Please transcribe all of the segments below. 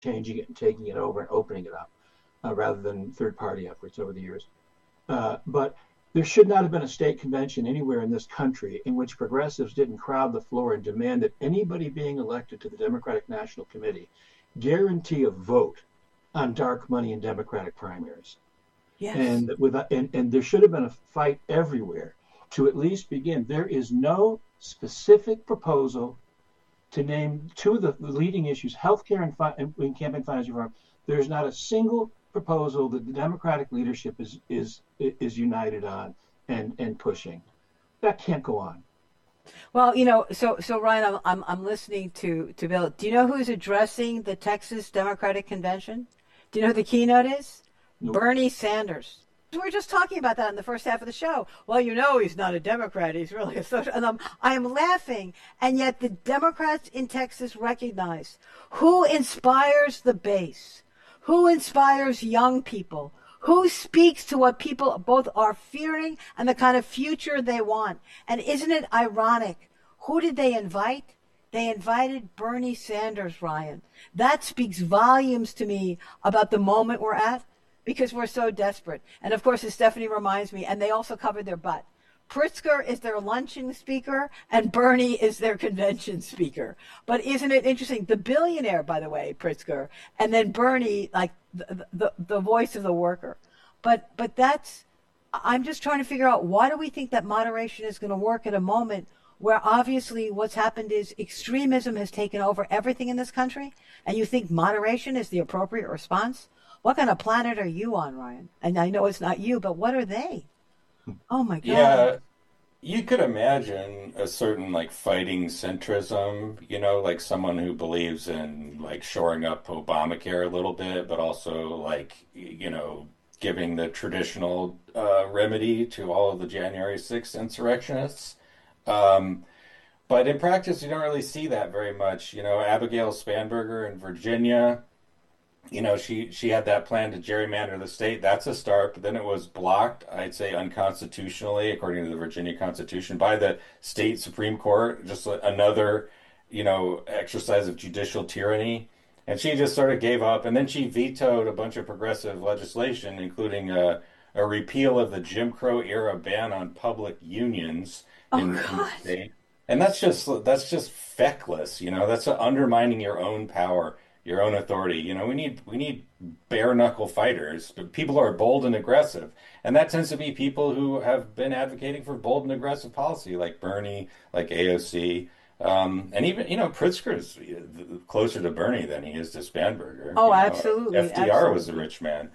changing it and taking it over and opening it up rather than third-party efforts over the years. But there should not have been a state convention anywhere in this country in which progressives didn't crowd the floor and demand that anybody being elected to the Democratic National Committee guarantee a vote on dark money in Democratic primaries. Yes. And there should have been a fight everywhere to at least begin. There is no specific proposal to name two of the leading issues, healthcare and campaign finance reform. There's not a single proposal that the Democratic leadership is united on and pushing. That can't go on. Well, so Ryan, I'm listening to Bill. Do you know who's addressing the Texas Democratic Convention? Do you know who the keynote is? Nope. Bernie Sanders. We were just talking about that in the first half of the show. Well, he's not a Democrat. He's really a social. And I am laughing. And yet the Democrats in Texas recognize who inspires the base, who inspires young people, who speaks to what people both are fearing and the kind of future they want. And isn't it ironic? Who did they invite? They invited Bernie Sanders, Ryan. That speaks volumes to me about the moment we're at because we're so desperate. And of course, as Stephanie reminds me, and they also covered their butt. Pritzker is their luncheon speaker and Bernie is their convention speaker. But isn't it interesting? The billionaire, by the way, Pritzker, and then Bernie, like the voice of the worker. But I'm just trying to figure out, why do we think that moderation is going to work at a moment where obviously what's happened is extremism has taken over everything in this country, and you think moderation is the appropriate response? What kind of planet are you on, Ryan? And I know it's not you, but what are they? Oh my God. Yeah, you could imagine a certain like fighting centrism, like someone who believes in like shoring up Obamacare a little bit, but also like, giving the traditional remedy to all of the January 6th insurrectionists. But in practice, you don't really see that very much. Abigail Spanberger in Virginia, she had that plan to gerrymander the state. That's a start, but then it was blocked, I'd say unconstitutionally, according to the Virginia Constitution, by the state Supreme Court. Just another, exercise of judicial tyranny. And she just sort of gave up. And then she vetoed a bunch of progressive legislation, including a repeal of the Jim Crow era ban on public unions in the state. And that's just feckless, that's undermining your own power, your own authority. We need bare knuckle fighters, but people who are bold and aggressive. And that tends to be people who have been advocating for bold and aggressive policy, like Bernie, like AOC. And even, Pritzker is closer to Bernie than he is to Spanberger. Oh, absolutely. FDR absolutely. was a rich man.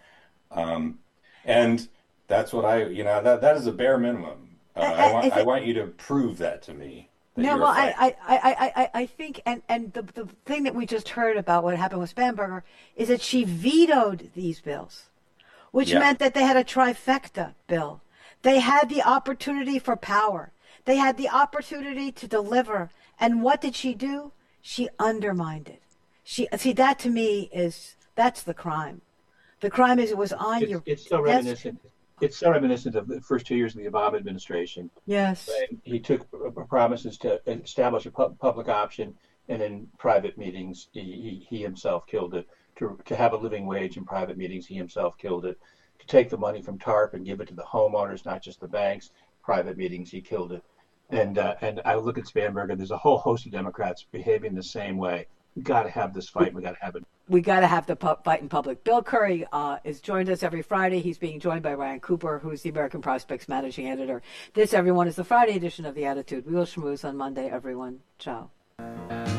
And that's what that is a bare minimum. I want you to prove that to me. No, well, I think, and the thing that we just heard about what happened with Spanberger is that she vetoed these bills, which meant that they had a trifecta bill. They had the opportunity for power. They had the opportunity to deliver. And what did she do? She undermined it. That to me that's the crime. The crime is it was on your. It's so reminiscent. It's so reminiscent of the first 2 years of the Obama administration. Yes. He took promises to establish a public option, and in private meetings, he himself killed it. To have a living wage in private meetings, he himself killed it. To take the money from TARP and give it to the homeowners, not just the banks, private meetings, he killed it. And I look at Spanberger, there's a whole host of Democrats behaving the same way. We got to have this fight. We got to have it. We got to have the fight in public. Bill Curry is joined us every Friday. He's being joined by Ryan Cooper, who's the American Prospects managing editor. This, everyone, is the Friday edition of The Attitude. We will schmooze on Monday, everyone. Ciao.